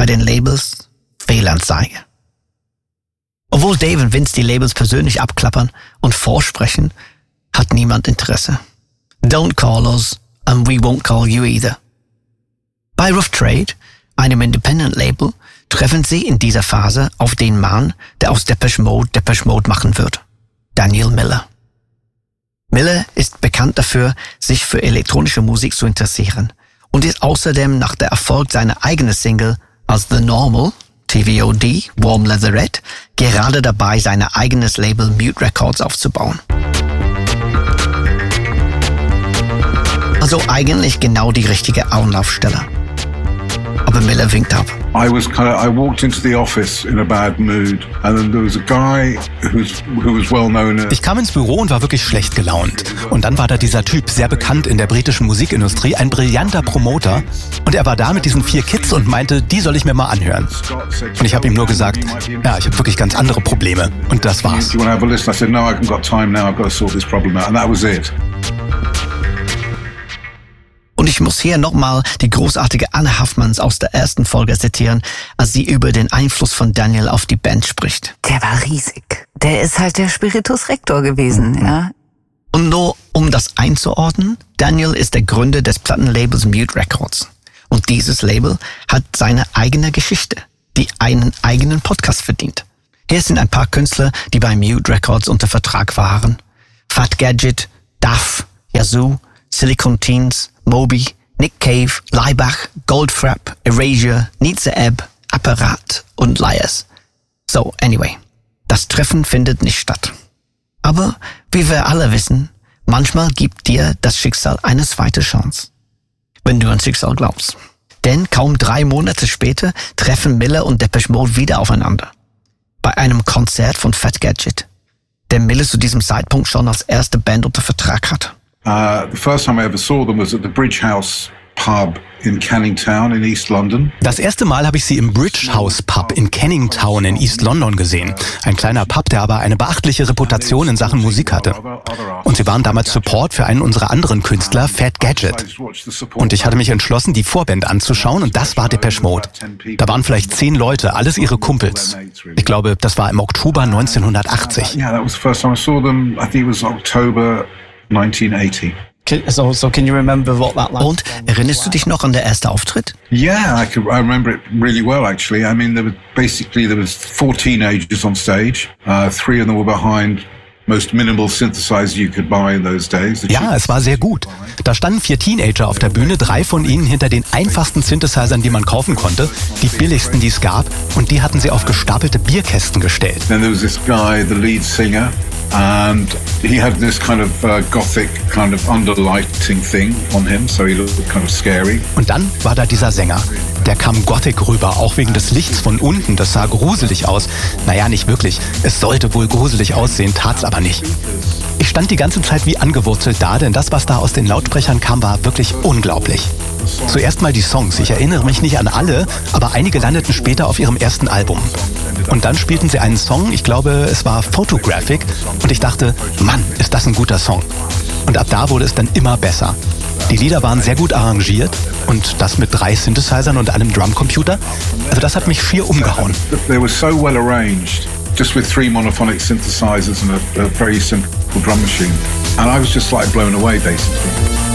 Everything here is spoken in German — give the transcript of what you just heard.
bei den Labels Fehlanzeige. Obwohl Dave und Vince die Labels persönlich abklappern und vorsprechen, hat niemand Interesse. Don't call us and we won't call you either. Bei Rough Trade, einem Independent-Label, treffen sie in dieser Phase auf den Mann, der aus Depeche Mode machen wird. Daniel Miller. Miller ist bekannt dafür, sich für elektronische Musik zu interessieren und ist außerdem nach der Erfolg seiner eigenen Single als The Normal, TVOD, Warm Leatherette, gerade dabei, sein eigenes Label Mute Records aufzubauen. Also eigentlich genau die richtige Anlaufstelle. Aber Miller winkt ab. I walked into the office in a bad mood, and then there was a guy who was well known. Ich kam ins Büro und war wirklich schlecht gelaunt. Und dann war da dieser Typ, sehr bekannt in der britischen Musikindustrie, ein brillanter Promoter. Und er war da mit diesen 4 Kids und meinte, die soll ich mir mal anhören. Und ich habe ihm nur gesagt, ja, ich habe wirklich ganz andere Probleme. Und das war's. Do you want to have a listen? I said, no, I haven't got time now. I've got to sort this problem out. And that was it. Und ich muss hier nochmal die großartige Anne Hoffmanns aus der ersten Folge zitieren, als sie über den Einfluss von Daniel auf die Band spricht. Der war riesig. Der ist halt der Spiritus Rector gewesen, ja. Und nur um das einzuordnen, Daniel ist der Gründer des Plattenlabels Mute Records. Und dieses Label hat seine eigene Geschichte, die einen eigenen Podcast verdient. Hier sind ein paar Künstler, die bei Mute Records unter Vertrag waren. Fat Gadget, Duff, Yazoo, Silicon Teens, Moby, Nick Cave, Laibach, Goldfrapp, Erasure, Nietzsche Ebb, Apparat und Liars. So, anyway, das Treffen findet nicht statt. Aber, wie wir alle wissen, manchmal gibt dir das Schicksal eine zweite Chance. Wenn du an Schicksal glaubst. Denn kaum 3 Monate später treffen Miller und Depeche Mode wieder aufeinander. Bei einem Konzert von Fat Gadget, der Miller zu diesem Zeitpunkt schon als erste Band unter Vertrag hat. The first time I ever saw them was at the Bridge House Pub in Canning Town in East London. Das erste Mal habe ich sie im Bridge House Pub in Canning Town in East London gesehen. Ein kleiner Pub, der aber eine beachtliche Reputation in Sachen Musik hatte. Und sie waren damals Support für einen unserer anderen Künstler, Fat Gadget. Und ich hatte mich entschlossen, die Vorband anzuschauen und das war Depeche Mode. Da waren vielleicht 10 Leute, alles ihre Kumpels. Ich glaube, das war im Oktober 1980. Yeah, that was the first time I saw them. I think it was October 1980. So can you remember what that like? Und erinnerst du dich noch an der erste Auftritt? Yeah, I remember it really well actually. I mean, there was 4 teenagers on stage. 3 of them were behind most minimal synthesizer you could buy in those days. Ja, es war sehr gut. Da standen 4 Teenager auf der Bühne, 3 von ihnen hinter den einfachsten Synthesizern, die man kaufen konnte, die billigsten, die es gab, und die hatten sie auf gestapelte Bierkästen gestellt. Then there was this guy, the lead singer, and he had this kind of gothic kind of underlighting thing on him, so he looked kind of scary. Und dann war da dieser Sänger. Der kam gothic rüber, auch wegen des Lichts von unten. Das sah gruselig aus. Naja, nicht wirklich. Es sollte wohl gruselig aussehen, tat's aber nicht. Ich stand die ganze Zeit wie angewurzelt da, denn das, was da aus den Lautsprechern kam, war wirklich unglaublich. Zuerst mal die Songs. Ich erinnere mich nicht an alle, aber einige landeten später auf ihrem ersten Album. Und dann spielten sie einen Song, ich glaube, es war Photographic, und ich dachte, Mann, ist das ein guter Song. Und ab da wurde es dann immer besser. Die Lieder waren sehr gut arrangiert und das mit 3 Synthesizern und einem Drumcomputer. Also das hat mich schier umgehauen. They were so well arranged, just with 3 monophonic synthesizers and a very simple drum machine. And I was just like blown away basically.